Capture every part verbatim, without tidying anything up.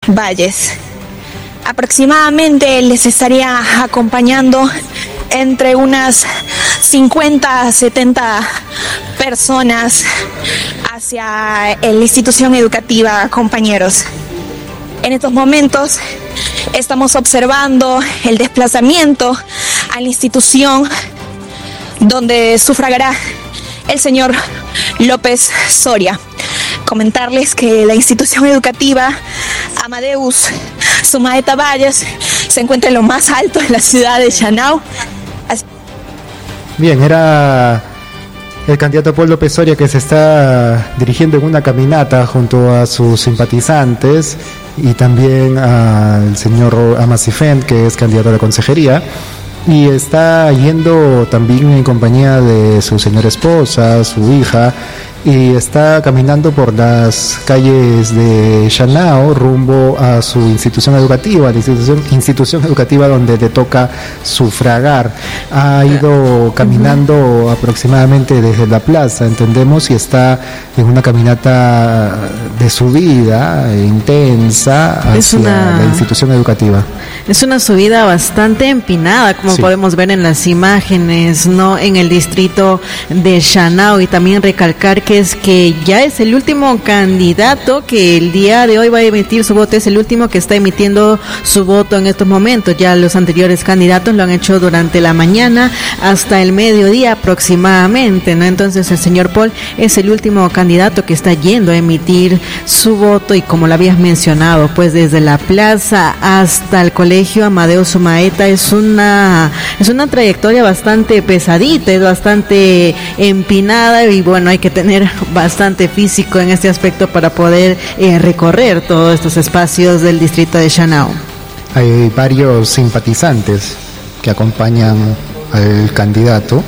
Valles. Aproximadamente les estaría acompañando entre unas cincuenta a setenta personas hacia la institución educativa, compañeros. En estos momentos estamos observando el desplazamiento a la institución donde sufragará el señor López Soria. Comentarles que la institución educativa Amadeus Sumaeta Valles se encuentra en lo más alto de la ciudad de Chacao. Así... Bien, era el candidato Paul López Soria que se está dirigiendo en una caminata junto a sus simpatizantes y también al señor Amacifén, que es candidato a la consejería, y está yendo también en compañía de su señora esposa, su hija, y está caminando por las calles de Chacao rumbo a su institución educativa, la institución, institución educativa donde le toca sufragar. Ha ido caminando uh-huh. aproximadamente desde la plaza, entendemos, y está en una caminata de subida intensa hacia es una, la institución educativa. Es una subida bastante empinada, como sí. podemos ver en las imágenes, ¿no? En el distrito de Chacao, y también recalcar que es que ya es el último candidato que el día de hoy va a emitir su voto, es el último que está emitiendo su voto en estos momentos. Ya los anteriores candidatos lo han hecho durante la mañana hasta el mediodía aproximadamente, ¿no? Entonces el señor Paul es el último candidato que está yendo a emitir su voto, y como lo habías mencionado, pues desde la plaza hasta el colegio Amadeo Sumaeta es una es una trayectoria bastante pesadita, es bastante empinada, y bueno, hay que tener bastante físico en este aspecto para poder eh, recorrer todos estos espacios del distrito de Chacao. Hay varios simpatizantes que acompañan al candidato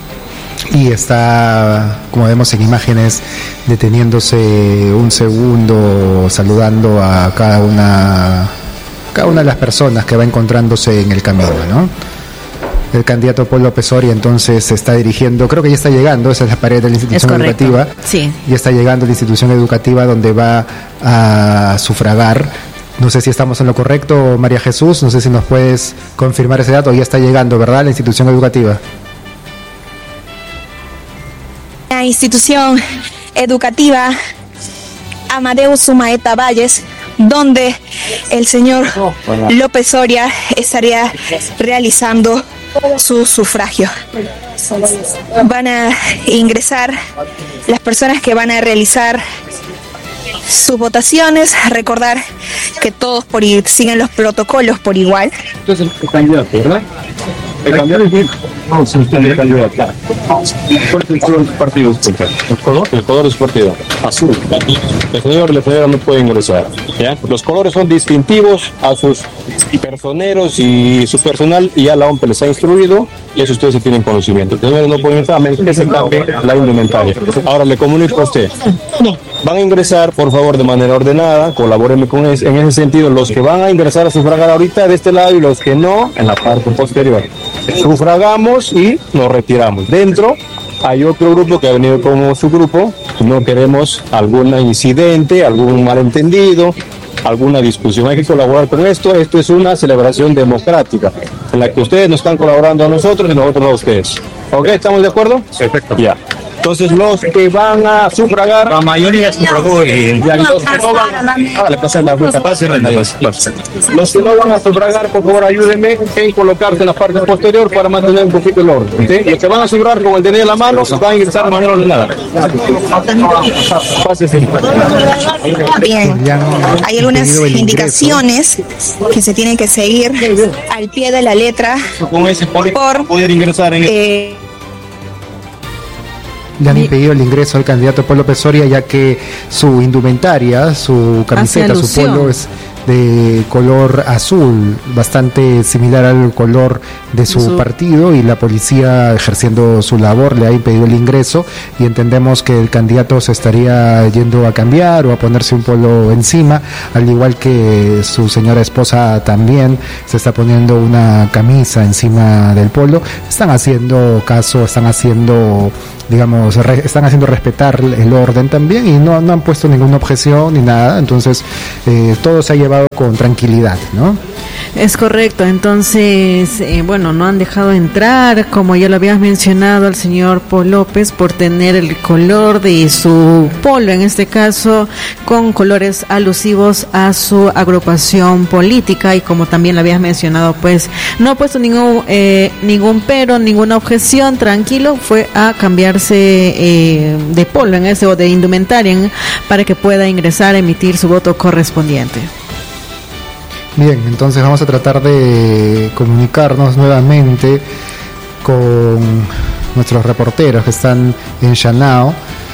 y está, como vemos en imágenes, deteniéndose un segundo, saludando a cada una cada una de las personas que va encontrándose en el camino, ¿no? El candidato Paul López Soria entonces se está dirigiendo, creo que ya está llegando, esa es la pared de la institución educativa, sí. ya está llegando a la institución educativa donde va a sufragar. No sé si estamos en lo correcto, María Jesús, no sé si nos puedes confirmar ese dato, ya está llegando, ¿verdad?, la institución educativa. La institución educativa Amadeus Sumaeta Valles, donde el señor López Soria estaría realizando su sufragio. Van a ingresar las personas que van a realizar sus votaciones. Recordar que todos por ir, siguen los protocolos por igual. Entonces el candidato, ¿verdad? El candidato es no, si usted es candidato. ¿Cuál es el color de su partido? ¿El color? El color de su partido. Azul. El señor, la señora no puede ingresar. ¿Ya? Los colores son distintivos a sus personeros y su personal, y ya la O M P les ha instruido, y eso ustedes sí tienen conocimiento. El señor no puede ingresar a menos que se cambie la indumentaria. Ahora le comunico a usted. Van a ingresar, por favor, de manera ordenada, colabórenme con es, en ese sentido, los que van a ingresar a sufragar ahorita de este lado y los que no, en la parte posterior. Sufragamos y nos retiramos. Dentro hay otro grupo que ha venido como su grupo, no queremos algún incidente, algún malentendido, alguna discusión. Hay que colaborar con esto. Esto es una celebración democrática en la que ustedes nos están colaborando a nosotros y nosotros a ustedes. ¿Ok? ¿Estamos de acuerdo? Perfecto. Ya. Entonces los que van a sufragar, la mayoría sufragó y ya los que no van a, ah, le pasan la vuelta, los que no van a sufragar, por favor ayúdenme en colocarse en la parte posterior para mantener un poquito el orden. ¿Sí? Los que van a sufragar con el D N I en la mano van a ingresar de manera ordenada. Bien, hay algunas indicaciones que se tienen que seguir al pie de la letra por poder ingresar en eh, le han impedido el ingreso al candidato Paul López Soria, ya que su indumentaria, su camiseta, su polo es de color azul, bastante similar al color de su, su partido, y la policía, ejerciendo su labor, le ha impedido el ingreso, y entendemos que el candidato se estaría yendo a cambiar o a ponerse un polo encima, al igual que su señora esposa también se está poniendo una camisa encima del polo. Están haciendo caso, están haciendo digamos, re, están haciendo respetar el orden también y no, no han puesto ninguna objeción ni nada, entonces eh, todo se ha llevado con tranquilidad, ¿no? Es correcto, entonces, eh, bueno, no han dejado entrar, como ya lo habías mencionado, al señor Paul López por tener el color de su polo, en este caso, con colores alusivos a su agrupación política, y como también lo habías mencionado, pues no ha puesto ningún eh, ningún pero, ninguna objeción, tranquilo, fue a cambiarse eh, de polo en ese o de indumentaria para que pueda ingresar a emitir su voto correspondiente. Bien, entonces vamos a tratar de comunicarnos nuevamente con nuestros reporteros que están en Shanao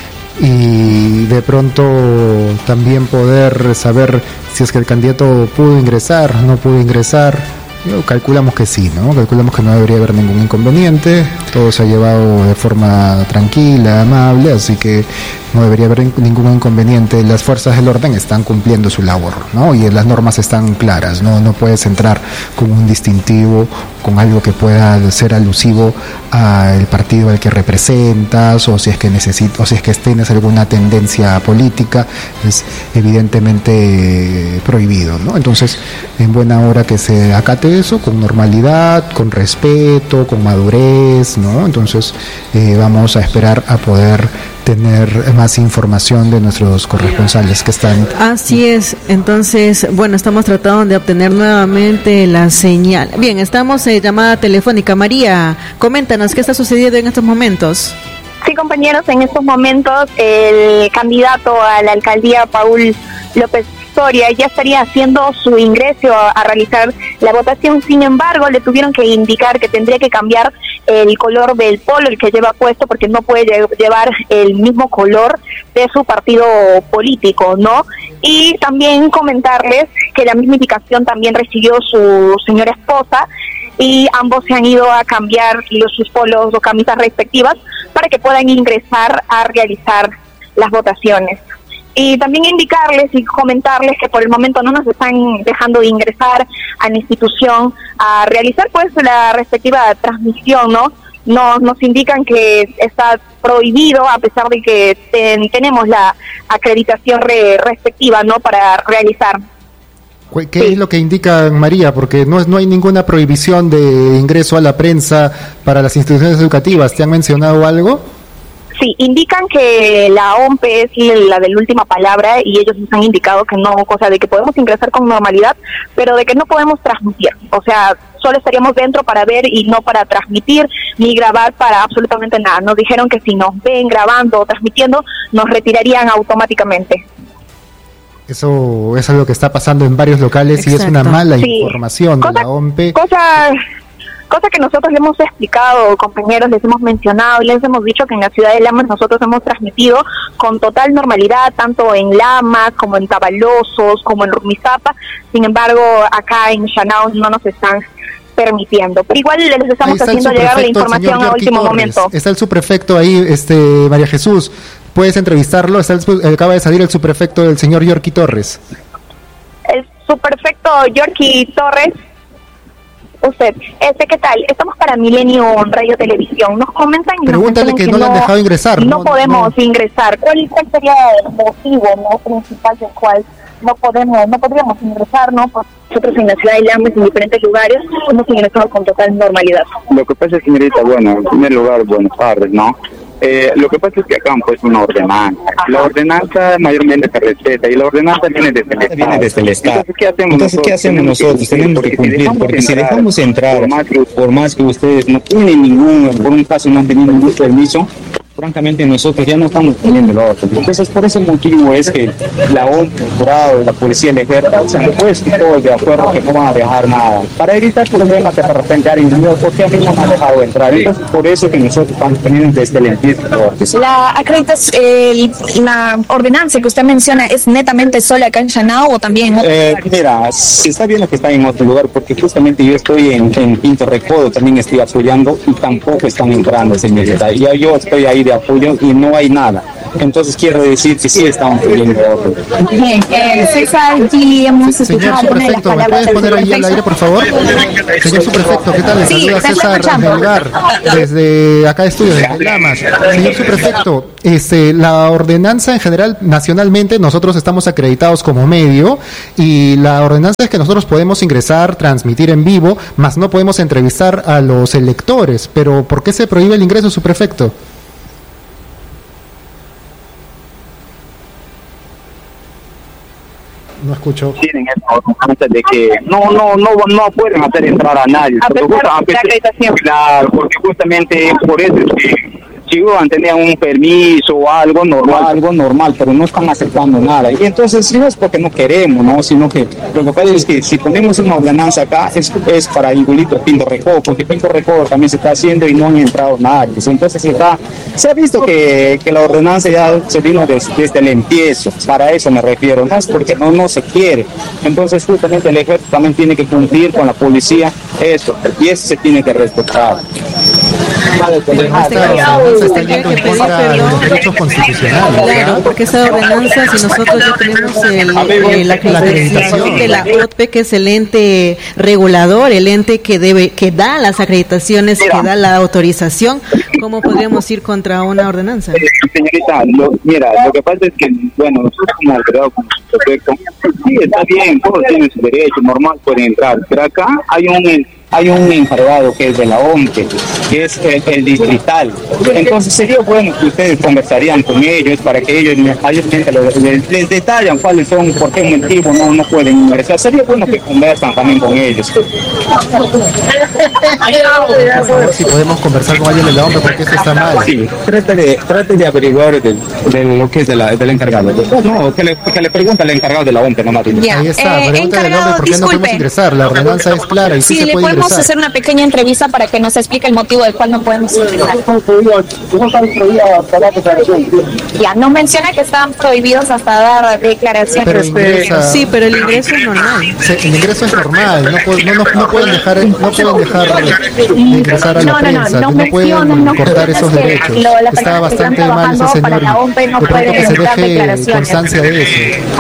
y de pronto también poder saber si es que el candidato pudo ingresar, no pudo ingresar. Calculamos que sí, ¿no? Calculamos que no debería haber ningún inconveniente, todo se ha llevado de forma tranquila, amable, así que no debería haber ningún inconveniente. Las fuerzas del orden están cumpliendo su labor, ¿no? Y las normas están claras, ¿no? No puedes entrar con un distintivo, con algo que pueda ser alusivo al partido al que representas, o si es que necesitas, o si es que tienes alguna tendencia política, es evidentemente prohibido, ¿no? Entonces, en buena hora que se acate eso, con normalidad, con respeto, con madurez, ¿no? Entonces, eh, vamos a esperar a poder tener más información de nuestros corresponsales que están. Así es, entonces, bueno, estamos tratando de obtener nuevamente la señal. Bien, estamos en llamada telefónica. María, coméntanos, ¿qué está sucediendo en estos momentos? Sí, compañeros, en estos momentos el candidato a la alcaldía, Paul López Soria, ya estaría haciendo su ingreso a, a realizar la votación. Sin embargo, le tuvieron que indicar que tendría que cambiar el color del polo, el que lleva puesto, porque no puede llevar el mismo color de su partido político, ¿no? Y también comentarles que la misma indicación también recibió su señora esposa, y ambos se han ido a cambiar los, sus polos o camisas respectivas para que puedan ingresar a realizar las votaciones. Y también indicarles y comentarles que por el momento no nos están dejando de ingresar a la institución a realizar pues la respectiva transmisión, ¿no? Nos, nos indican que está prohibido, a pesar de que ten, tenemos la acreditación re, respectiva, ¿no?, para realizar. ¿Qué sí. es lo que indica María? Porque no, no hay ninguna prohibición de ingreso a la prensa para las instituciones educativas. ¿Te han mencionado algo? Sí, indican que la O M P es la de la última palabra y ellos nos han indicado que no, cosa de que podemos ingresar con normalidad, pero de que no podemos transmitir. O sea, solo estaríamos dentro para ver y no para transmitir ni grabar para absolutamente nada. Nos dijeron que si nos ven grabando o transmitiendo, nos retirarían automáticamente. Eso es algo que está pasando en varios locales. Exacto. Y es una mala sí. información cosa, de la O M P. Cosa... Cosa que nosotros le hemos explicado, compañeros, les hemos mencionado y les hemos dicho que en la ciudad de Lamas nosotros hemos transmitido con total normalidad, tanto en Lamas como en Tabalosos, como en Rumisapa. Sin embargo, acá en Shanao no nos están permitiendo. Pero igual les estamos haciendo llegar la información a último Torres. momento. Está el subprefecto ahí, este María Jesús. ¿Puedes entrevistarlo? Está el, acaba de salir el subprefecto del señor Yorky Torres. El subprefecto Yorky Torres. Usted, este, ¿qué tal? Estamos para Milenio Radio Televisión. Nos comentan y Pregúntale nos que, que no le han dejado ingresar. No, no podemos no. ingresar. ¿Cuál, ¿Cuál sería el motivo no principal del cual no podemos, no podríamos ingresar, no? Porque nosotros en la ciudad de Lamas, en diferentes lugares, hemos ingresado con total normalidad. Lo que pasa es, señorita, bueno, en primer lugar, buenas tardes, ¿no? Eh, lo que pasa es que acá han puesto una ordenanza. Ajá. La ordenanza mayormente se respeta y la ordenanza viene desde el Estado. Viene desde el Estado. Entonces, ¿qué hacemos Entonces, nosotros? ¿qué hacemos nosotros? Tenemos que cumplir, porque si dejamos entrar, por más, que, por más que ustedes no tienen ningún, por un caso no han tenido ningún permiso, francamente nosotros ya no estamos teniendo lo otro. Entonces, por ese motivo es que la O M P, el jurado, la policía, el ejército se han puesto todos de acuerdo que no van a dejar nada para evitar problemas de repente individuos, porque a mí no me han dejado entrar. Entonces, por eso que nosotros estamos teniendo desde el empiezo. La acreditación, eh, la ordenanza que usted menciona, ¿es netamente solo acá en Shanao o también en otro eh, lugar? Mira, si está bien que está en otro lugar, porque justamente yo estoy en, en Quinto Recodo, también estoy apoyando y tampoco están entrando, señorita. Ya yo estoy ahí de apoyo y no hay nada. Entonces quiero decir que sí estamos pidiendo orden. Bien, eh, César, aquí hemos Señor subprefecto, ¿me puedes poner ahí al aire, por favor? Señor subprefecto, ¿qué tal? Le Sí, saluda te estoy César escuchando. Melgar, desde acá de estudio, desde Lamas. Señor subprefecto, este, la ordenanza en general, nacionalmente, nosotros estamos acreditados como medio, y la ordenanza es que nosotros podemos ingresar, transmitir en vivo, más no podemos entrevistar a los electores. Pero, ¿por qué se prohíbe el ingreso, subprefecto? No escucho. Tienen esa ordenanza de que no no no no pueden hacer entrar a nadie. A Porque pesar justa- de la acreditación. Claro, porque justamente por eso es que si uno tenía un permiso o algo normal, algo normal, pero no están aceptando nada. Y entonces no es porque no queremos, ¿no? Sino que lo que pasa es que si ponemos una ordenanza acá es, es para igualito Pinto Recodo, porque Pinto Recodo también se está haciendo y no han entrado nadie. Entonces está, se ha visto que, que la ordenanza ya se vino des, desde el empiezo, para eso me refiero, no es porque no, no se quiere. Entonces justamente el ejército también tiene que cumplir con la policía eso, y eso se tiene que respetar. Se está yendo en contra de los derechos constitucionales. Claro, porque esa ordenanza, si nosotros ya tenemos el, el- la acreditación de la O T P, que es el ente regulador, el ente que debe, que da las acreditaciones, que da la autorización, ¿cómo podríamos ir contra una ordenanza? Eh, Señorita, lo, mira, lo que pasa es que, bueno, nosotros como alrededor, como perfecto, sí, está bien, todos tienen su derecho, normal pueden entrar, pero acá hay un Hay un encargado que es de la O M P E, que es el, el distrital. Entonces sería bueno que ustedes conversarían con ellos para que ellos, ellos les, les, les detallan cuáles son, por qué motivo no, no pueden ingresar. Sería bueno que conversan también con ellos. Por favor, si podemos conversar con alguien de la O M P, porque eso está mal. Sí, trate de, trate de averiguar de, de lo que es de la, del encargado. No, que le, que le pregunte al encargado de la O M P E nomás. Ya, Ahí está, eh, pregúntale al hombre encargado, por qué no disculpe. podemos ingresar. La ordenanza es clara y sí, Sí, se le puede podemos ingresar. hacer una pequeña entrevista para que nos explique el motivo del cual no podemos ingresar. Ya, no menciona que están prohibidos hasta dar declaraciones. Pero ingresa, Sí, pero el ingreso es normal. se- el ingreso es normal, no, pu- no, no, no pueden dejar, no pueden dejar de ingresar a la No, no, no, prensa, no no, mencionan, pueden no cortar esos mencionan que derechos. lo- las Está personas que están bastante mal ese trabajando para señor la O M P E no y de pronto que pueden se dar deje declaraciones. constancia de eso.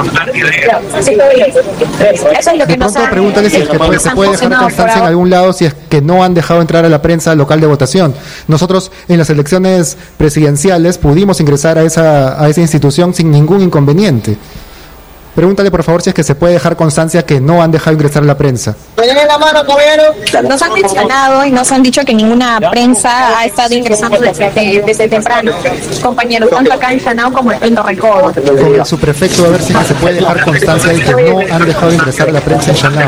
Eso es lo que De nos pronto ha- pregúntale si es que puede- se puede dejar constancia en algún lado si es que no han dejado entrar a la prensa al local de votación. Nosotros en las elecciones presidenciales pudimos ingresar a esa, a esa institución sin ningún inconveniente. Pregúntale por favor si es que se puede dejar constancia que no han dejado ingresar a la prensa. Nos han mencionado y nos han dicho que ninguna prensa ha estado ingresando desde, desde temprano, compañeros, tanto acá en Chanao como en Pinto Recodo. Con el subprefecto a ver si es que se puede dejar constancia de que no han dejado ingresar a la prensa en Chanao.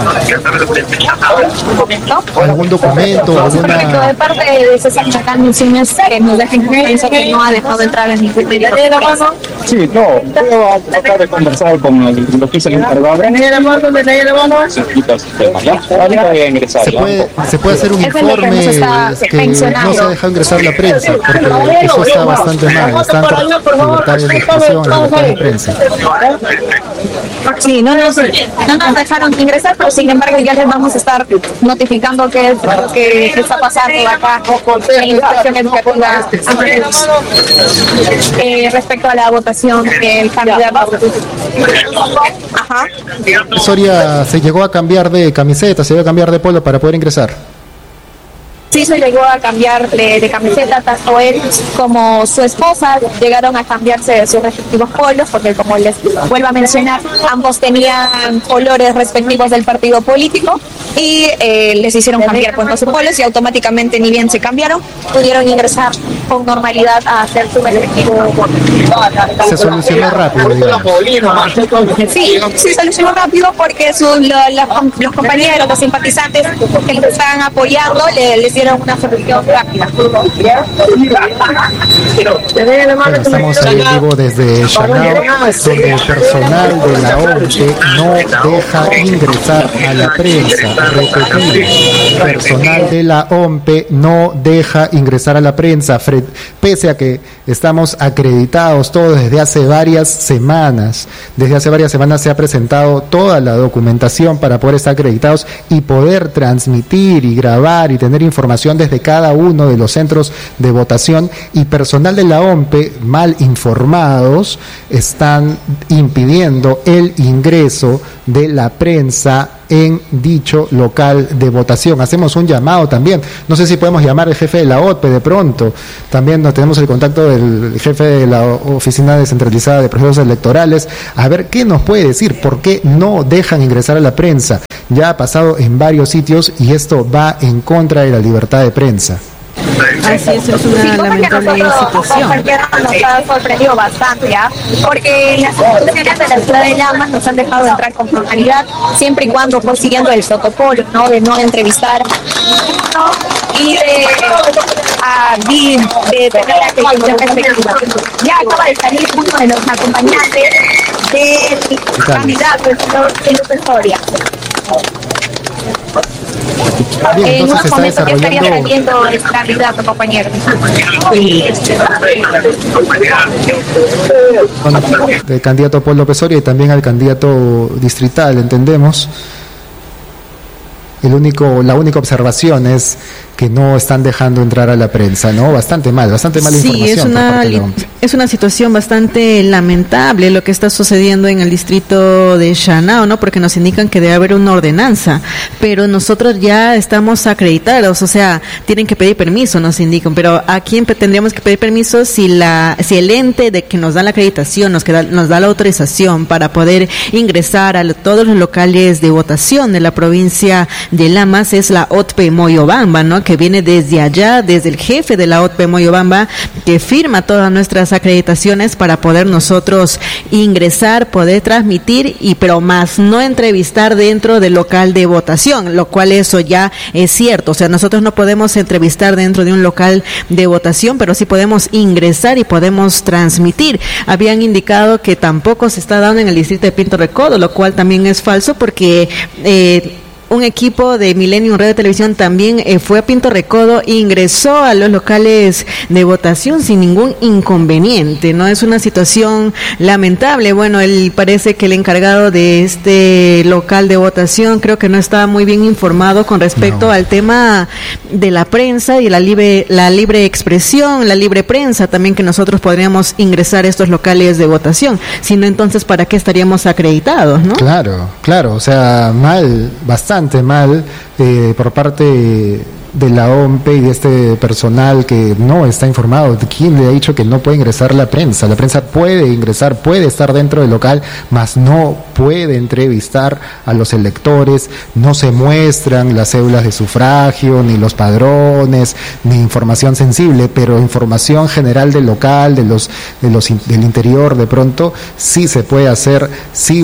¿Algún documento, Perfecto, de alguna...? parte de César Chacán, decimos que nos dejen constancia que no ha dejado entrar en ningún medio de prensa. Sí, no, voy a tratar de conversar con el, lo que es el encargado. Ahorita voy a ingresar. Se puede, se puede hacer un Eso es lo que informe nos está que mencionando. no se ha dejado ingresar la prensa, porque eso está bastante mal. Están por libertad de expresión, libertad de prensa. Sí, no nos, no nos dejaron ingresar, pero sin embargo ya les vamos a estar notificando qué es lo que está pasando acá en la institución educativa eh, respecto a la votación del candidato. Ajá. Soria se llegó a cambiar de camiseta, se llegó a cambiar de polo para poder ingresar. Sí, se llegó a cambiar de, de camiseta, tanto él como su esposa llegaron a cambiarse de sus respectivos polos, porque como les vuelvo a mencionar, ambos tenían colores respectivos del partido político y eh, les hicieron cambiar con los polos y automáticamente, ni bien se cambiaron, pudieron ingresar con normalidad a hacer su respectivo. Se solucionó rápido, digamos. Sí, sí solucionó rápido porque sus, lo- los, los compañeros, los simpatizantes que les estaban apoyando le, les dieron una solución rápida. Bueno, estamos ahí en vivo desde Chanao, donde el personal de la O M P E no deja ingresar a la prensa. repetir, personal de la O M P E no deja ingresar a la prensa, pese a que estamos acreditados todos desde hace varias semanas. Desde hace varias semanas se ha presentado toda la documentación para poder estar acreditados y poder transmitir y grabar y tener información desde cada uno de los centros de votación, y personal de la O M P E mal informados están impidiendo el ingreso de la prensa en dicho local de votación. Hacemos un llamado también, no sé si podemos llamar al jefe de la O T P E de pronto, también no tenemos el contacto del jefe de la Oficina Descentralizada de Procesos Electorales, a ver qué nos puede decir, por qué no dejan ingresar a la prensa. Ya ha pasado en varios sitios y esto va en contra de la libertad de prensa. Así es, es una sí, lamentable situación. Nos ha sorprendido bastante, ¿ya? Porque las instituciones de la ciudad de Llamas nos han dejado entrar con formalidad, siempre y cuando pues siguiendo el protocolo, ¿no? De no entrevistar y de a de, de tener la atención respectiva. Ya acaba de salir uno de los acompañantes del candidato, el señor López Soria. Bien, en unos momentos ya estaría saliendo el candidato, compañero. El candidato Paul López Soria y también al candidato distrital, entendemos. El único, la única observación es que no están dejando entrar a la prensa, ¿no? Bastante mal, bastante mala sí, información. Sí, es una, es una situación bastante lamentable lo que está sucediendo en el distrito de Shanao, ¿no? Porque nos indican que debe haber una ordenanza, pero nosotros ya estamos acreditados, o sea, tienen que pedir permiso, nos indican, pero ¿a quién tendríamos que pedir permiso si la si el ente de que nos da la acreditación, nos, que da, nos da la autorización para poder ingresar a lo, todos los locales de votación de la provincia de Lamas es la O T P E Moyobamba, ¿no? Que viene desde allá, desde el jefe de la O T P E Moyobamba, que firma todas nuestras acreditaciones para poder nosotros ingresar, poder transmitir, y pero más no entrevistar dentro del local de votación, lo cual eso ya es cierto, o sea, nosotros no podemos entrevistar dentro de un local de votación, pero sí podemos ingresar y podemos transmitir. Habían indicado que tampoco se está dando en el distrito de Pinto Recodo, lo cual también es falso porque eh, un equipo de Millennium Radio Televisión también eh, fue a Pinto Recodo e ingresó a los locales de votación sin ningún inconveniente, ¿no? Es una situación lamentable. Bueno, él parece que el encargado de este local de votación creo que no estaba muy bien informado con respecto no. al tema de la prensa y la libre, la libre expresión, la libre prensa también, que nosotros podríamos ingresar a estos locales de votación. Si no, entonces, ¿para qué estaríamos acreditados, no? Claro, claro, o sea, mal, bastante mal eh, por parte de la O M P E y de este personal que no está informado. ¿Quién le ha dicho que no puede ingresar la prensa? La prensa puede ingresar, puede estar dentro del local, mas no puede entrevistar a los electores, no se muestran las cédulas de sufragio, ni los padrones, ni información sensible, pero información general del local, de los, de los del interior, de pronto sí se puede hacer, sí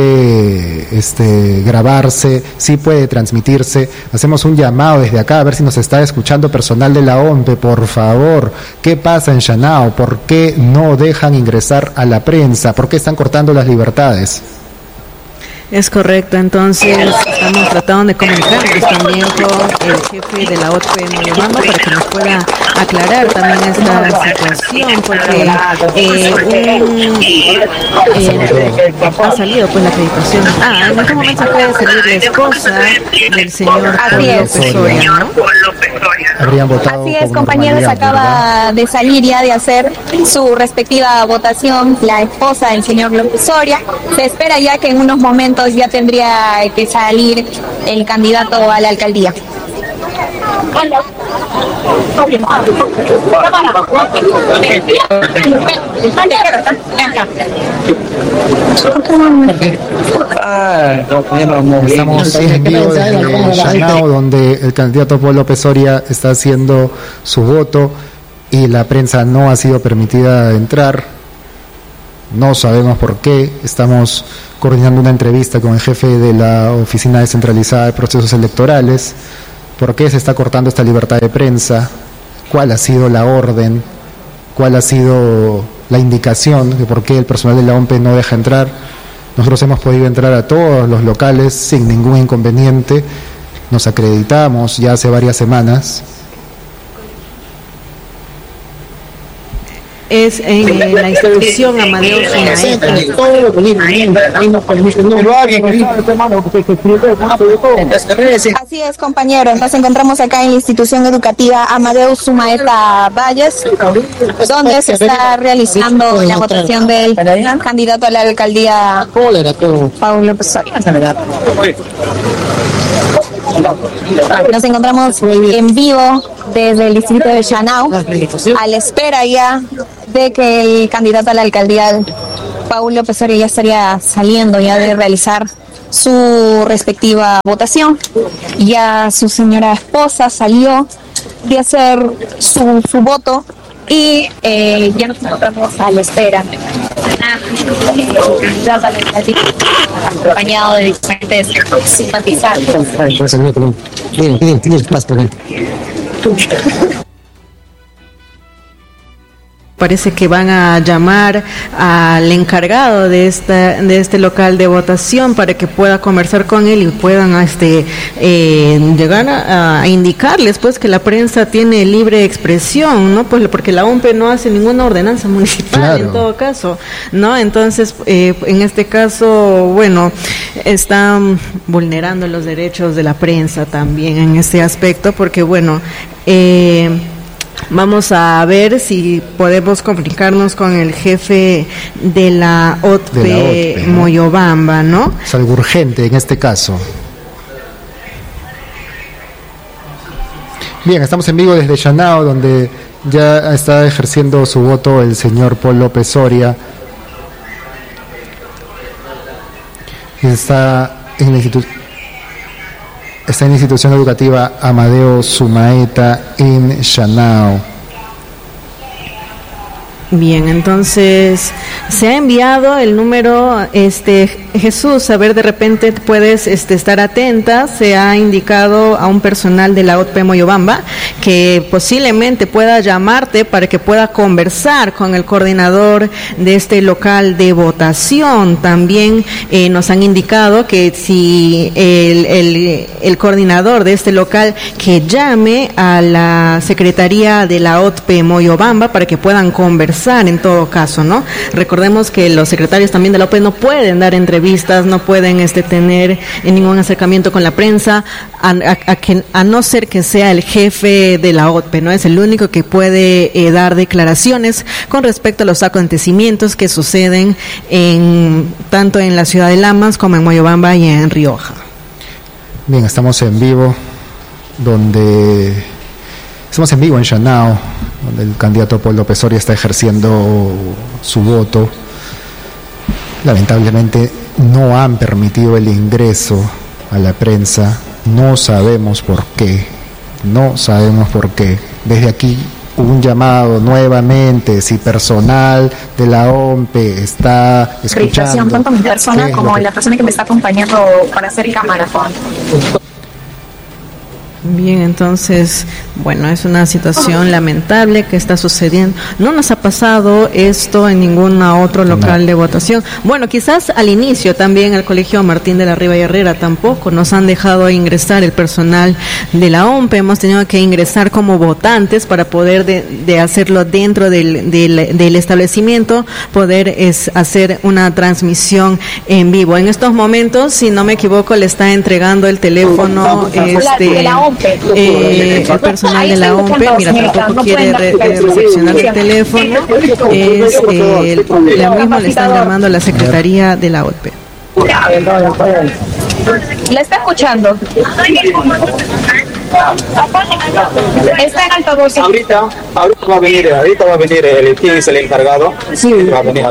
puede este, grabarse, sí puede transmitirse. Hacemos un llamado desde acá, a ver si nos está escuchando personal de la O M P E, por favor, ¿qué pasa en Shanao? ¿Por qué no dejan ingresar a la prensa? ¿Por qué están cortando las libertades? Es correcto, entonces estamos tratando de comunicarnos también con el jefe de la O T P E Moyobamba para que nos pueda aclarar también esta situación, porque eh, un, eh, ha salido pues la acreditación. Ah, en este momento puede salir la esposa del señor Paul López Soria, ¿no? Habrían votado. Así es, compañeros, acaba ¿verdad? de salir ya de hacer su respectiva votación la esposa del señor López Soria. Se espera ya que en unos momentos ya tendría que salir el candidato a la alcaldía. Estamos en vivo desde Shanao, donde el candidato Paul López Soria está haciendo su voto y la prensa no ha sido permitida entrar. No sabemos por qué. Estamos coordinando una entrevista con el jefe de la Oficina Descentralizada de Procesos Electorales. ¿Por qué se está cortando esta libertad de prensa? ¿Cuál ha sido la orden? ¿Cuál ha sido la indicación de por qué el personal de la O M P E no deja entrar? Nosotros hemos podido entrar a todos los locales sin ningún inconveniente. nos acreditamos ya hace varias semanas. Es en eh, la institución Amadeo Sumaeta. Así es, compañeros. Nos encontramos acá en la institución educativa Amadeo Sumaeta Valles, donde se está realizando la votación del candidato a la alcaldía Paulo Pesoria. Nos encontramos en vivo desde el distrito de Chanao, a la espera ya de que el candidato a la alcaldía, Paulo Pesoria, ya estaría saliendo ya de realizar su respectiva votación. Ya su señora esposa salió de hacer su, su voto y eh, ya nos encontramos a la espera. Candidato a la alcaldía, acompañado de diferentes simpatizantes. Parece que van a llamar al encargado de esta de este local de votación para que pueda conversar con él y puedan este eh, llegar a, a indicarles pues que la prensa tiene libre expresión, no pues porque la O M P E no hace ninguna ordenanza municipal. Claro. En todo caso, no entonces eh, en este caso bueno están vulnerando los derechos de la prensa también en este aspecto porque bueno eh, vamos a ver si podemos comunicarnos con el jefe de la O T P, de la O T P, Moyobamba, ¿no? Es algo urgente en este caso. Bien, estamos en vivo desde Chanao, donde ya está ejerciendo su voto el señor Paulo Pesoria. Está en la institución. Está en la institución educativa Amadeo Sumaeta en Chanao. Bien, entonces se ha enviado el número, este Jesús, a ver de repente puedes este, estar atenta, se ha indicado a un personal de la O T P Moyobamba que posiblemente pueda llamarte para que pueda conversar con el coordinador de este local de votación. También eh, nos han indicado que si el, el, el coordinador de este local que llame a la Secretaría de la O T P Moyobamba para que puedan conversar en todo caso, ¿no? Recordemos que los secretarios también de la O P E no pueden dar entrevistas, no pueden este tener ningún acercamiento con la prensa, a, a, a, que, a no ser que sea el jefe de la O T P, ¿no? Es el único que puede eh, dar declaraciones con respecto a los acontecimientos que suceden en tanto en la ciudad de Lamas como en Moyobamba y en Rioja. Bien, estamos en vivo, donde estamos en vivo en Chanao, donde el candidato Paulo Pesoria está ejerciendo su voto. Lamentablemente no han permitido el ingreso a la prensa, no sabemos por qué, no sabemos por qué. Desde aquí un llamado nuevamente, si personal de la O M P E está escuchando. Tanto mi persona como la persona que me está acompañando para hacer cámara. Bien, entonces, bueno, es una situación lamentable que está sucediendo. No nos ha pasado esto en ningún otro local no. de votación. Bueno, quizás al inicio también el Colegio Martín de la Riva y Herrera tampoco nos han dejado ingresar el personal de la O M P E. Hemos tenido que ingresar como votantes para poder de, de hacerlo dentro del, del, del establecimiento, poder es hacer una transmisión en vivo. En estos momentos, si no me equivoco, le está entregando el teléfono este Eh, el personal de la O M P E, mira, tampoco quiere re, re, recepcionar el teléfono, es eh, el, la misma le están llamando a la Secretaría de la O T P. ¿La está escuchando? Está en altavoz. Ahorita, ahorita va a venir, ahorita va a venir el quién es el encargado. Sí, va a venir.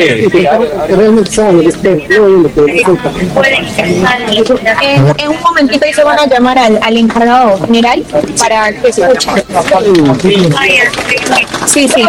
En, en un momentito ahí se van a llamar al, al encargado general para que escuche. Sí, sí.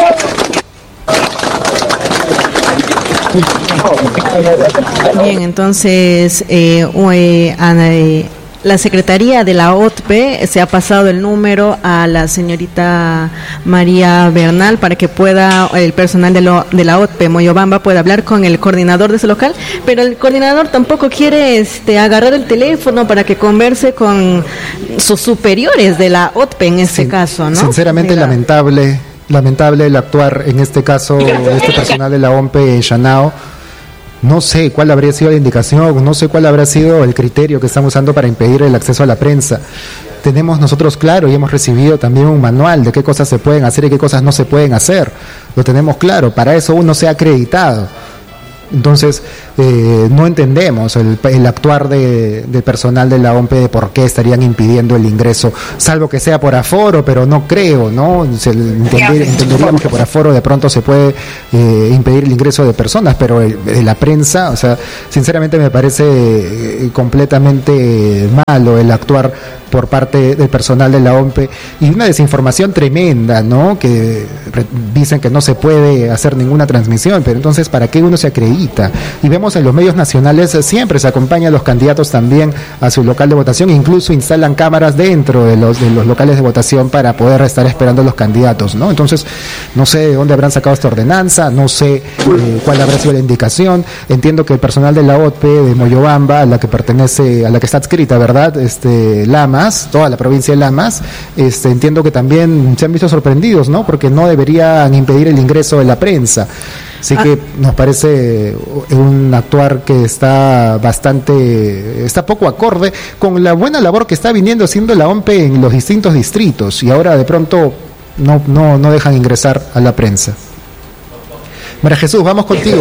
Bien, entonces eh, eh, Ana, eh, la Secretaría de la O T P se ha pasado el número a la señorita María Bernal para que pueda, el personal de, lo, de la O T P Moyobamba pueda hablar con el coordinador de ese local, pero el coordinador tampoco quiere este, agarrar el teléfono para que converse con sus superiores de la O T P en este sí, caso, ¿no? Sinceramente Mira. lamentable, lamentable el actuar en este caso de este personal de la O M P E Shanao. No sé cuál habría sido la indicación, no sé cuál habrá sido el criterio que están usando para impedir el acceso a la prensa. Tenemos nosotros claro y hemos recibido también un manual de qué cosas se pueden hacer y qué cosas no se pueden hacer. Lo tenemos claro, para eso uno se ha acreditado. Entonces, eh, no entendemos el, el actuar de, de personal de la O M P de por qué estarían impidiendo el ingreso, salvo que sea por aforo, pero no creo, ¿no? Se, entender, entenderíamos que por aforo de pronto se puede eh, impedir el ingreso de personas, pero el, de la prensa, o sea, sinceramente me parece eh, completamente malo el actuar por parte del personal de la O M P y una desinformación tremenda, ¿no? Que re, dicen que no se puede hacer ninguna transmisión, pero entonces ¿para qué uno se acredita? Y vemos en los medios nacionales siempre se acompaña a los candidatos también a su local de votación, incluso instalan cámaras dentro de los de los locales de votación para poder estar esperando a los candidatos, ¿no? Entonces no sé de dónde habrán sacado esta ordenanza, no sé eh, cuál habrá sido la indicación. Entiendo que el personal de la O T P de Moyobamba, a la que pertenece, a la que está adscrita, ¿verdad? Este Lamas, toda la provincia de Lamas, este entiendo que también se han visto sorprendidos, ¿no? Porque no deberían impedir el ingreso de la prensa. Así que nos parece un actuar que está bastante, está poco acorde con la buena labor que está viniendo haciendo la O M P en los distintos distritos y ahora de pronto no, no, no dejan ingresar a la prensa. María Jesús, vamos contigo.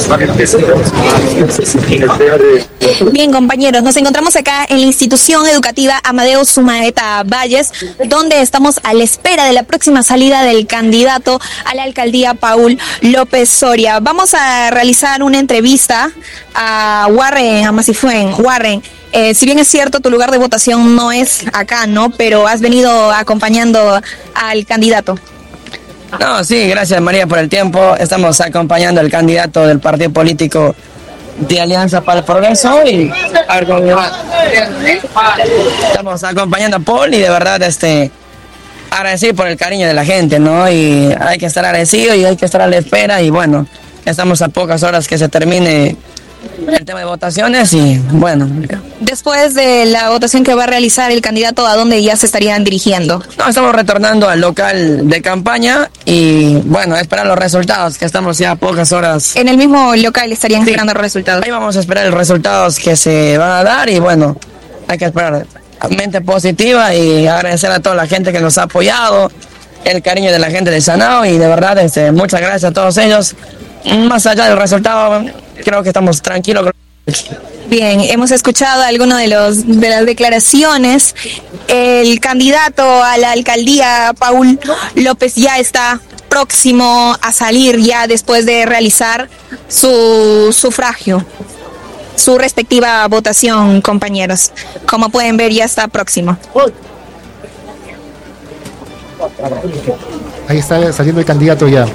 Bien, compañeros, nos encontramos acá en la institución educativa Amadeo Sumaeta Valles, donde estamos a la espera de la próxima salida del candidato a la alcaldía Paul López Soria. Vamos a realizar una entrevista a Warren Amasifuen. Warren, eh, si bien es cierto, tu lugar de votación no es acá, ¿no? Pero has venido acompañando al candidato. No, sí, gracias María por el tiempo. Estamos acompañando al candidato del partido político de Alianza para el Progreso y a ver cómo va. Estamos acompañando a Paul y de verdad este agradecido por el cariño de la gente, ¿no? Y hay que estar agradecido y hay que estar a la espera y bueno, estamos a pocas horas que se termine el tema de votaciones y bueno. Después de la votación que va a realizar el candidato, ¿a dónde ya se estarían dirigiendo? No, estamos retornando al local de campaña y bueno, esperar los resultados, que estamos ya a pocas horas. ¿En el mismo local estarían sí. esperando los resultados? Ahí vamos a esperar los resultados que se van a dar y bueno, hay que esperar. Mente positiva y agradecer a toda la gente que nos ha apoyado, el cariño de la gente de Shanao y de verdad este, muchas gracias a todos ellos. Más allá del resultado, creo que estamos tranquilos. Bien, hemos escuchado algunas de los de las declaraciones. El candidato a la alcaldía, Paul López, ya está próximo a salir ya después de realizar su sufragio, su respectiva votación, compañeros. Como pueden ver, ya está próximo. Ahí está saliendo el candidato ya.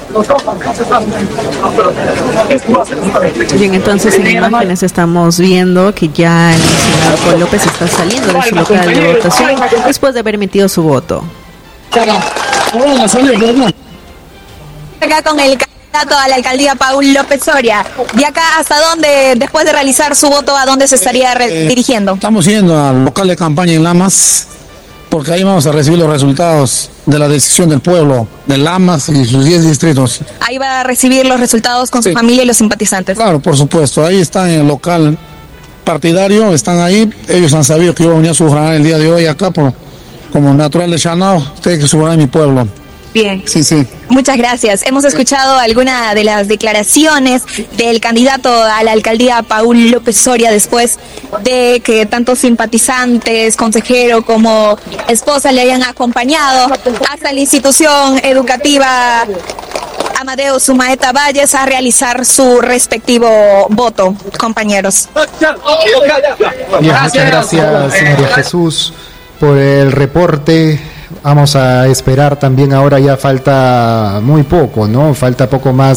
Bien, entonces en imágenes estamos viendo que ya el senador Paul López está saliendo de su local de votación después de haber emitido su voto. Acá con el candidato a la alcaldía Paul López Soria. ¿De acá hasta dónde, después de realizar su voto, a dónde se estaría re- dirigiendo? Estamos yendo al local de campaña en Lamas, porque ahí vamos a recibir los resultados de la decisión del pueblo de Lamas y sus diez distritos. Ahí va a recibir los resultados con sí. su familia y los simpatizantes. Claro, por supuesto. Ahí están en el local partidario, están ahí. Ellos han sabido que yo venía a sufragar el día de hoy acá por, como natural de Shanao. Tengo que sufragar en mi pueblo. Bien. Sí, sí. Muchas gracias. Hemos escuchado algunas de las declaraciones del candidato a la alcaldía Paul López Soria después de que tantos simpatizantes, consejero como esposa le hayan acompañado hasta la institución educativa Amadeo Sumaeta Valles a realizar su respectivo voto, compañeros. Bien, muchas gracias, María Jesús, por el reporte. Vamos a esperar también, ahora ya falta muy poco, ¿no? Falta poco más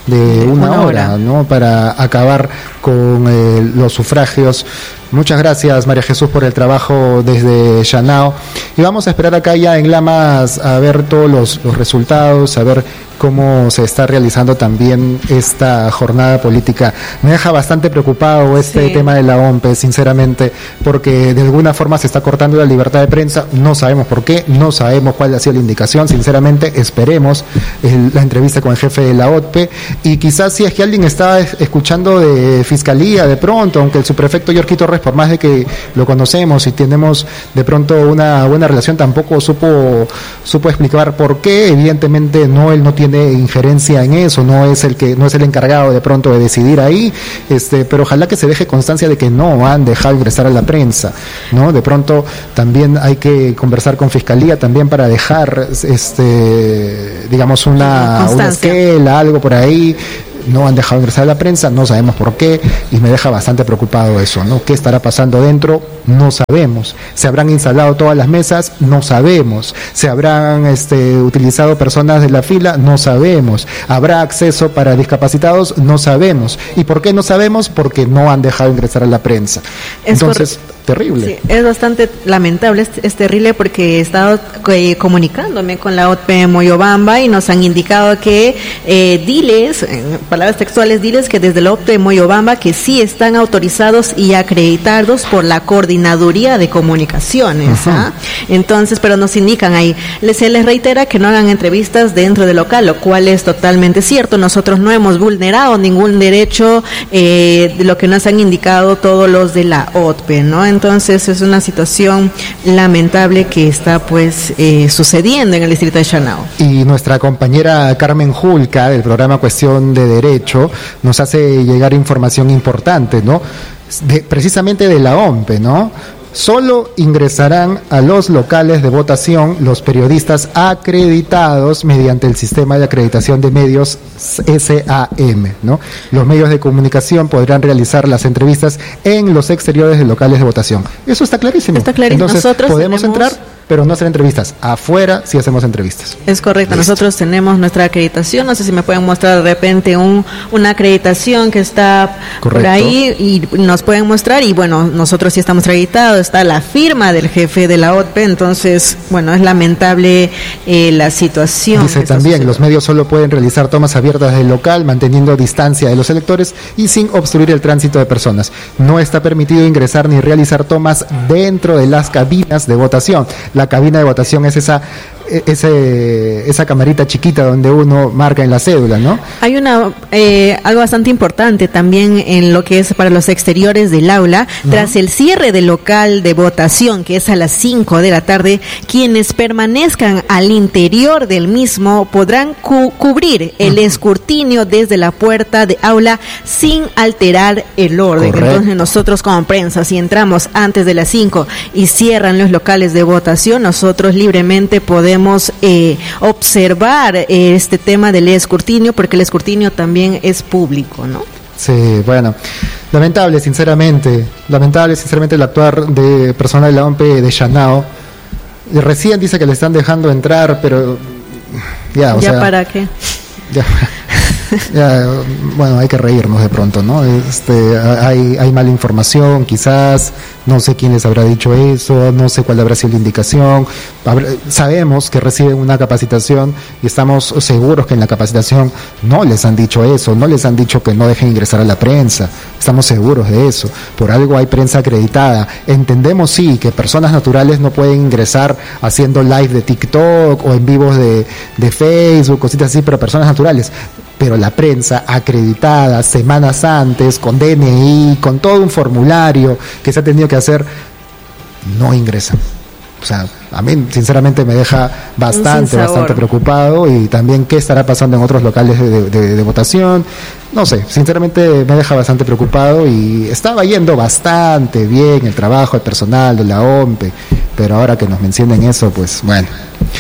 de una, una hora, hora, ¿no? Para acabar con eh, los sufragios. Muchas gracias, María Jesús, por el trabajo desde Shanao. Y vamos a esperar acá ya en Lamas a ver todos los, los resultados, a ver cómo se está realizando también esta jornada política. Me deja bastante preocupado este sí. tema de la O M P E, sinceramente, porque de alguna forma se está cortando la libertad de prensa. No sabemos por qué, no sabemos cuál ha sido la indicación. Sinceramente, esperemos el, la entrevista con el jefe de la O T P E, y quizás si es que alguien está escuchando de Fiscalía de pronto, aunque el subprefecto Yorky Torres, por más de que lo conocemos y tenemos de pronto una buena relación, tampoco supo supo explicar por qué. Evidentemente no, él no tiene injerencia en eso, no es el que no es el encargado de pronto de decidir ahí, este, pero ojalá que se deje constancia de que no han dejado ingresar a la prensa, ¿no? De pronto también hay que conversar con Fiscalía también para dejar este digamos una, una esquela, algo por ahí. No han dejado ingresar a la prensa, no sabemos por qué, y me deja bastante preocupado eso, ¿no? ¿Qué estará pasando dentro? No sabemos. ¿Se habrán instalado todas las mesas? No sabemos. ¿Se habrán este, utilizado personas de la fila? No sabemos. ¿Habrá acceso para discapacitados? No sabemos. ¿Y por qué no sabemos? Porque no han dejado ingresar a la prensa. Es Entonces, terrible. Sí, es bastante lamentable, es, es terrible, porque he estado eh, comunicándome con la O T P E Moyobamba y nos han indicado que eh, diles, en palabras textuales, diles que desde la O T P E Moyobamba que sí están autorizados y acreditados por la Coordinaduría de Comunicaciones. ¿ah? Entonces, pero nos indican ahí, se les reitera que no hagan entrevistas dentro del local, lo cual es totalmente cierto. Nosotros no hemos vulnerado ningún derecho eh, de lo que nos han indicado todos los de la O T P E, ¿no? Entonces es una situación lamentable que está pues eh, sucediendo en el distrito de Shanao. Y nuestra compañera Carmen Julca del programa Cuestión de Derecho nos hace llegar información importante, ¿no? De, precisamente de la O M P E, ¿no? Solo ingresarán a los locales de votación los periodistas acreditados mediante el sistema de acreditación de medios S A M, ¿no? Los medios de comunicación podrán realizar las entrevistas en los exteriores de locales de votación. Eso está clarísimo. Está clarísimo. Entonces, nosotros podemos tenemos... entrar, pero no hacer entrevistas. Afuera sí hacemos entrevistas. Es correcto. Listo. Nosotros tenemos nuestra acreditación. No sé si me pueden mostrar de repente un una acreditación que está Correcto. Por ahí y nos pueden mostrar. Y bueno, nosotros sí estamos acreditados. Está la firma del jefe de la O T P E. Entonces, bueno, es lamentable eh, la situación. Dice también, los medios solo pueden realizar tomas abiertas del local, manteniendo distancia de los electores y sin obstruir el tránsito de personas. No está permitido ingresar ni realizar tomas dentro de las cabinas de votación. La cabina de votación es esa ese, esa camarita chiquita donde uno marca en la cédula, ¿no? Hay una eh, algo bastante importante también en lo que es para los exteriores del aula. ¿No? Tras el cierre del local de votación, que es a las cinco de la tarde, quienes permanezcan al interior del mismo podrán cu- cubrir el escrutinio desde la puerta de aula sin alterar el orden. Correcto. Entonces nosotros como prensa, si entramos antes de las cinco y cierran los locales de votación, nosotros libremente podemos Eh, observar eh, este tema del escrutinio, porque el escrutinio también es público, ¿no? Sí, bueno, lamentable sinceramente, lamentable sinceramente el actuar de personal de la O M P E de Shanao. Y recién dice que le están dejando entrar, pero ya, o ¿Ya sea, para qué? Ya, ya, bueno, hay que reírnos de pronto, ¿no? Este, hay, hay mala información, quizás, no sé quién les habrá dicho eso, no sé cuál habrá sido la indicación. Habrá, sabemos que reciben una capacitación y estamos seguros que en la capacitación no les han dicho eso, no les han dicho que no dejen ingresar a la prensa, estamos seguros de eso. Por algo hay prensa acreditada. Entendemos, sí, que personas naturales no pueden ingresar haciendo live de TikTok o en vivos de, de Facebook, cositas así, pero personas naturales. Pero la prensa acreditada semanas antes, con D N I, con todo un formulario que se ha tenido que hacer, no ingresan. O sea, a mí sinceramente me deja bastante, bastante preocupado. Y también qué estará pasando en otros locales de, de, de votación. No sé, sinceramente me deja bastante preocupado. Y estaba yendo bastante bien el trabajo, el personal de la O M P E, pero ahora que nos mencionen eso, pues bueno.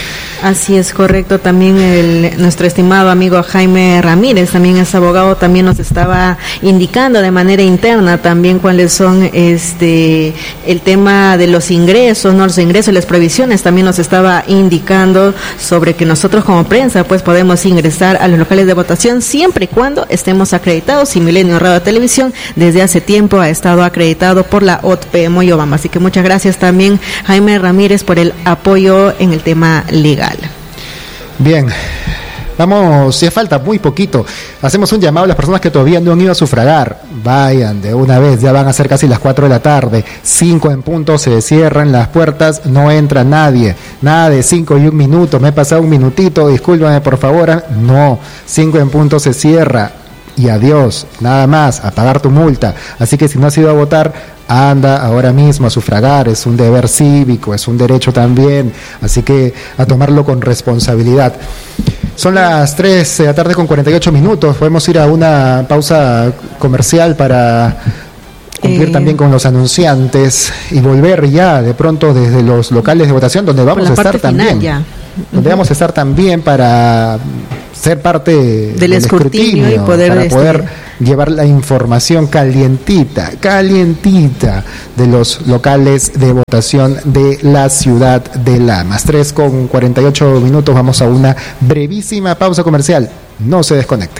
Así es, correcto. También el, nuestro estimado amigo Jaime Ramírez, también es abogado, también nos estaba indicando de manera interna también cuáles son este el tema de los ingresos, no los ingresos, las provisiones, también nos estaba indicando sobre que nosotros como prensa pues podemos ingresar a los locales de votación siempre y cuando estemos acreditados, y Milenio Radio Televisión desde hace tiempo ha estado acreditado por la O T P Moyobamba. Así que muchas gracias también, Jaime Ramírez, por el apoyo en el tema legal. Bien, vamos, ya falta muy poquito. Hacemos un llamado a las personas que todavía no han ido a sufragar. Vayan de una vez, ya van a ser casi las cuatro de la tarde. cinco en punto, se cierran las puertas, no entra nadie. Nada de cinco y un minuto, me he pasado un minutito, discúlpame por favor. No, cinco en punto se cierra. Y adiós, nada más, a pagar tu multa. Así que si no has ido a votar, anda ahora mismo a sufragar, es un deber cívico, es un derecho también, así que a tomarlo con responsabilidad. Son las tres de la tarde con cuarenta y ocho minutos, podemos ir a una pausa comercial para cumplir eh, también con los anunciantes y volver ya de pronto desde los locales de votación donde vamos a estar también, ya. donde uh-huh. vamos a estar también para ser parte del, del escrutinio, escrutinio y poder, para poder este... llevar la información calientita, calientita de los locales de votación de la ciudad de Lamas. tres con cuarenta y ocho minutos, vamos a una brevísima pausa comercial. No se desconecte.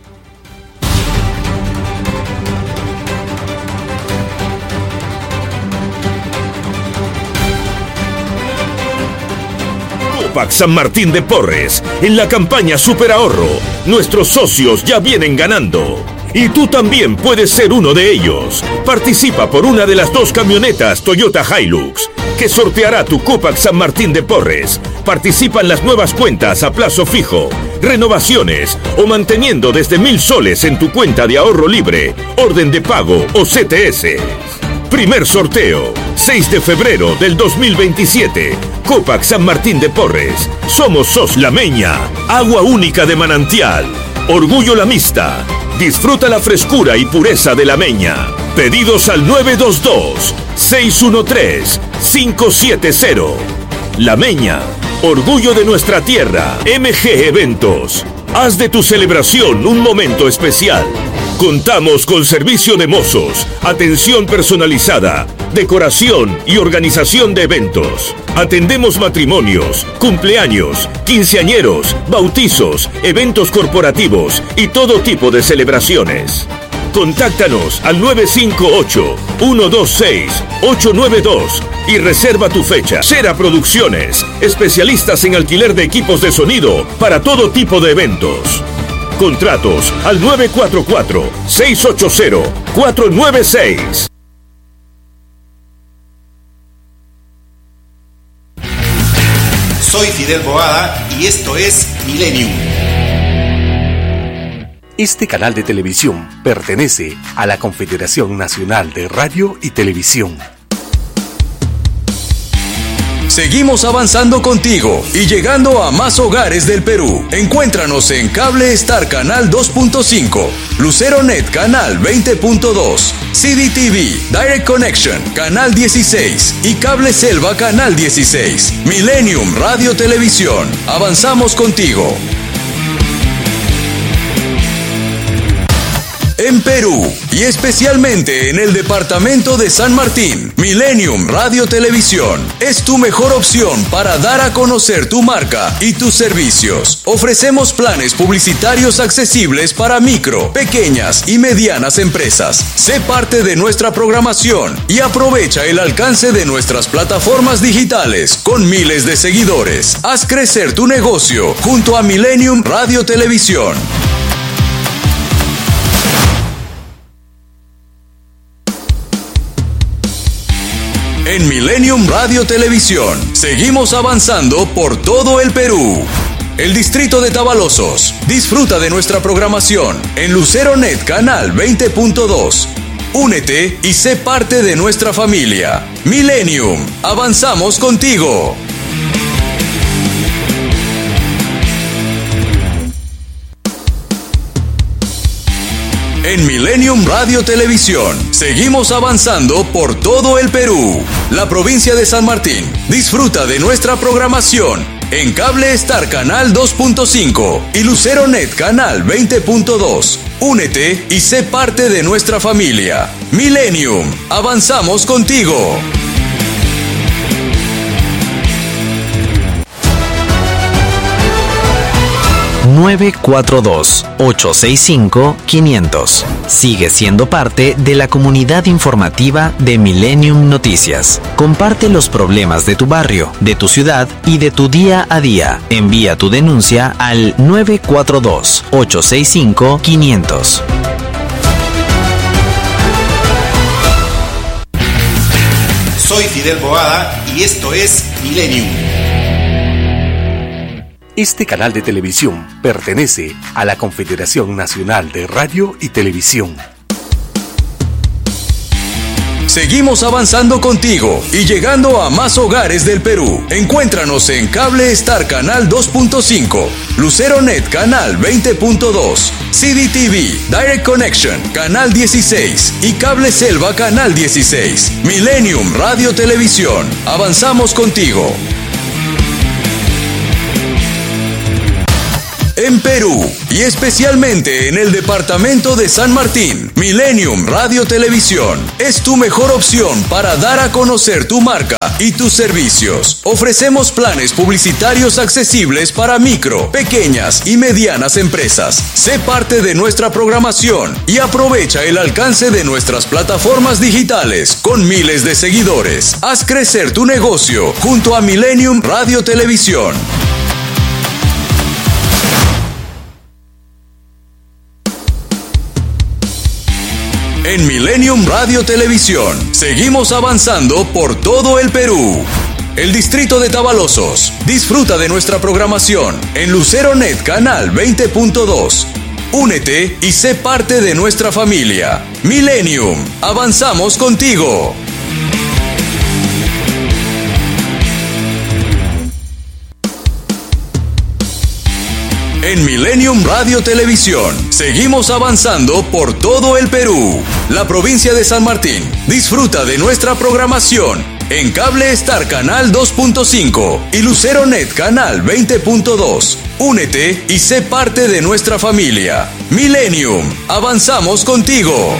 Copac San Martín de Porres, en la campaña Super Ahorro, nuestros socios ya vienen ganando. Y tú también puedes ser uno de ellos. Participa por una de las dos camionetas Toyota Hilux que sorteará tu Copac San Martín de Porres. Participa en las nuevas cuentas a plazo fijo, renovaciones o manteniendo desde mil soles en tu cuenta de ahorro libre, orden de pago o C T S. Primer sorteo, seis de febrero del dos mil veintisiete. Copac San Martín de Porres. Somos Sos Lameña, agua única de manantial. Orgullo lamista. Disfruta la frescura y pureza de Lameña. Pedidos al nueve dos dos, seis uno tres, cinco siete cero. Lameña, orgullo de nuestra tierra. M G Eventos. Haz de tu celebración un momento especial. Contamos con servicio de mozos, atención personalizada, decoración y organización de eventos. Atendemos matrimonios, cumpleaños, quinceañeros, bautizos, eventos corporativos y todo tipo de celebraciones. Contáctanos al nueve cinco ocho, uno dos seis, ocho nueve dos y reserva tu fecha. Cera Producciones, especialistas en alquiler de equipos de sonido para todo tipo de eventos. Contratos al nueve cuatro cuatro, seis ocho cero, cuatro nueve seis. Soy Fidel Boada y esto es Millennium. Este canal de televisión pertenece a la Confederación Nacional de Radio y Televisión. Seguimos avanzando contigo y llegando a más hogares del Perú. Encuéntranos en Cable Star Canal dos punto cinco, Lucero Net Canal veinte punto dos, C D T V, Direct Connection Canal dieciséis y Cable Selva Canal dieciséis. Millennium Radio Televisión. Avanzamos contigo. En Perú y especialmente en el departamento de San Martín, Millennium Radio Televisión es tu mejor opción para dar a conocer tu marca y tus servicios. Ofrecemos planes publicitarios accesibles para micro, pequeñas y medianas empresas. Sé parte de nuestra programación y aprovecha el alcance de nuestras plataformas digitales con miles de seguidores. Haz crecer tu negocio junto a Millennium Radio Televisión. En Millennium Radio Televisión, seguimos avanzando por todo el Perú. El distrito de Tavalosos, disfruta de nuestra programación en Lucero Net Canal veinte punto dos. Únete y sé parte de nuestra familia. Millennium, avanzamos contigo. En Millennium Radio Televisión, seguimos avanzando por todo el Perú. La provincia de San Martín disfruta de nuestra programación en Cable Star Canal dos punto cinco y Lucero Net Canal veinte punto dos. Únete y sé parte de nuestra familia. Millennium, avanzamos contigo. nueve cuatro dos, ocho seis cinco, quinientos. Sigue siendo parte de la comunidad informativa de Millennium Noticias. Comparte los problemas de tu barrio, de tu ciudad y de tu día a día. Envía tu denuncia al nueve cuatro dos, ocho seis cinco, quinientos. Soy Fidel Boada y esto es Millennium. Este canal de televisión pertenece a la Confederación Nacional de Radio y Televisión. Seguimos avanzando contigo y llegando a más hogares del Perú. Encuéntranos en Cable Star Canal dos punto cinco, Lucero Net Canal veinte punto dos, C D T V, Direct Connection Canal dieciséis y Cable Selva Canal dieciséis. Millennium Radio Televisión. Avanzamos contigo. En Perú y especialmente en el departamento de San Martín, Millennium Radio Televisión es tu mejor opción para dar a conocer tu marca y tus servicios. Ofrecemos planes publicitarios accesibles para micro, pequeñas y medianas empresas. Sé parte de nuestra programación y aprovecha el alcance de nuestras plataformas digitales con miles de seguidores. Haz crecer tu negocio junto a Millennium Radio Televisión. En Millennium Radio Televisión, seguimos avanzando por todo el Perú. El distrito de Tabalosos disfruta de nuestra programación en Lucero Net Canal veinte punto dos. Únete y sé parte de nuestra familia. Millennium, avanzamos contigo. En Millennium Radio Televisión, seguimos avanzando por todo el Perú. La provincia de San Martín disfruta de nuestra programación en Cable Star Canal dos punto cinco y Lucero Net Canal veinte punto dos. Únete y sé parte de nuestra familia. Millennium, avanzamos contigo.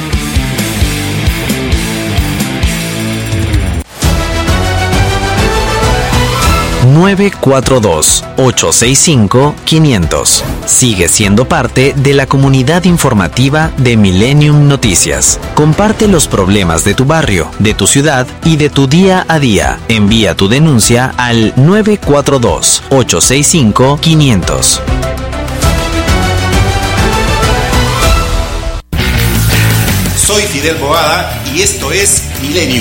nueve cuatro dos, ocho seis cinco, quinientos. Sigue siendo parte de la comunidad informativa de Millennium Noticias. Comparte los problemas de tu barrio, de tu ciudad y de tu día a día. Envía tu denuncia al nueve cuatro dos, ocho seis cinco, quinientos. Soy Fidel Boada y esto es Millennium.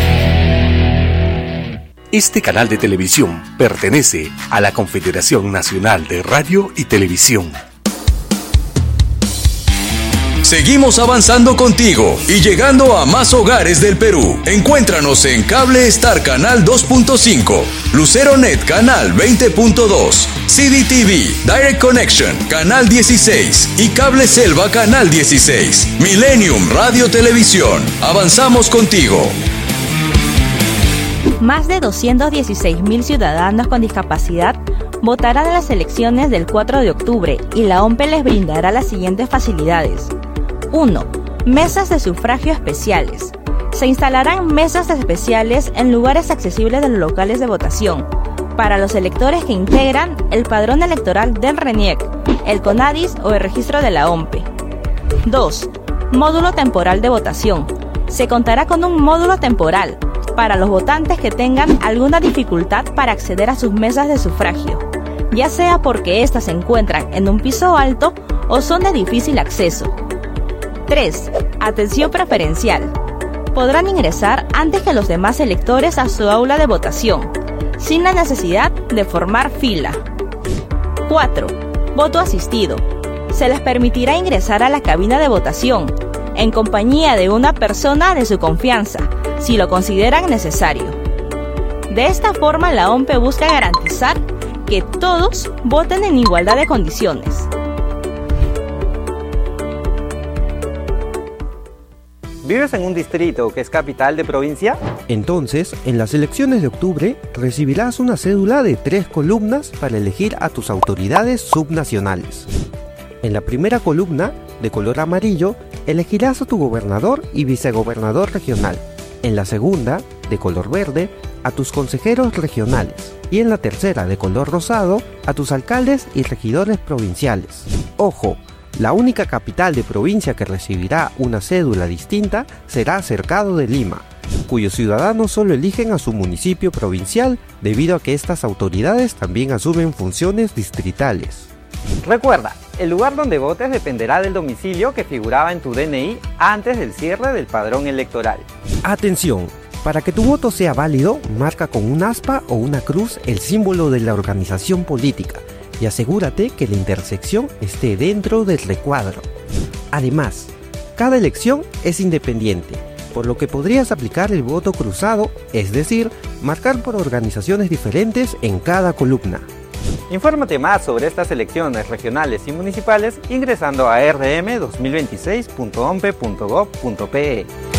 Este canal de televisión pertenece a la Confederación Nacional de Radio y Televisión. Seguimos avanzando contigo y llegando a más hogares del Perú. Encuéntranos en Cable Star Canal dos punto cinco, Lucero Net Canal veinte punto dos, C D T V, Direct Connection Canal dieciséis y Cable Selva Canal dieciséis. Millennium Radio Televisión. Avanzamos contigo. Más de doscientos dieciséis mil ciudadanos con discapacidad votarán en las elecciones del cuatro de octubre y la O M P E les brindará las siguientes facilidades. uno. Mesas de sufragio especiales. Se instalarán mesas especiales en lugares accesibles de los locales de votación para los electores que integran el padrón electoral del RENIEC, el CONADIS o el registro de la O M P E. dos. Módulo temporal de votación. Se contará con un módulo temporal para los votantes que tengan alguna dificultad para acceder a sus mesas de sufragio, ya sea porque éstas se encuentran en un piso alto o son de difícil acceso. tres. Atención preferencial. Podrán ingresar antes que los demás electores a su aula de votación, sin la necesidad de formar fila. cuatro. Voto asistido. Se les permitirá ingresar a la cabina de votación en compañía de una persona de su confianza, si lo consideran necesario. De esta forma, la O M P E busca garantizar que todos voten en igualdad de condiciones. ¿Vives en un distrito que es capital de provincia? Entonces, en las elecciones de octubre, recibirás una cédula de tres columnas para elegir a tus autoridades subnacionales. En la primera columna, de color amarillo, elegirás a tu gobernador y vicegobernador regional. En la segunda, de color verde, a tus consejeros regionales. Y en la tercera, de color rosado, a tus alcaldes y regidores provinciales. ¡Ojo! La única capital de provincia que recibirá una cédula distinta será Cercado de Lima, cuyos ciudadanos solo eligen a su municipio provincial debido a que estas autoridades también asumen funciones distritales. Recuerda, el lugar donde votes dependerá del domicilio que figuraba en tu D N I antes del cierre del padrón electoral. ¡Atención! Para que tu voto sea válido, marca con un aspa o una cruz el símbolo de la organización política y asegúrate que la intersección esté dentro del recuadro. Además, cada elección es independiente, por lo que podrías aplicar el voto cruzado, es decir, marcar por organizaciones diferentes en cada columna. Infórmate más sobre estas elecciones regionales y municipales ingresando a r m dos mil veintiséis punto o m p e punto gob punto p e.